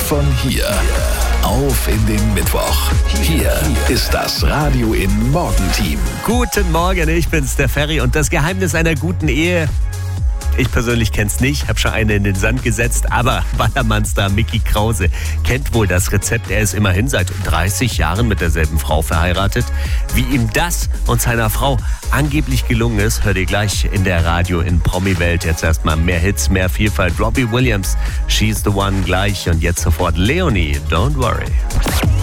von hier auf in den Mittwoch. Hier ist das Radio in Morgenteam. Guten Morgen, ich bin's, der Ferry. Und das Geheimnis einer guten Ehe, ich persönlich kenn's nicht, habe schon eine in den Sand gesetzt, aber Ballermann-Star Mickey Krause kennt wohl das Rezept. Er ist immerhin seit 30 Jahren mit derselben Frau verheiratet. Wie ihm das und seiner Frau angeblich gelungen ist, hört ihr gleich in der Radio in Promi-Welt. Jetzt erstmal mehr Hits, mehr Vielfalt. Robbie Williams, She's the One gleich und jetzt sofort Leonie, Don't Worry.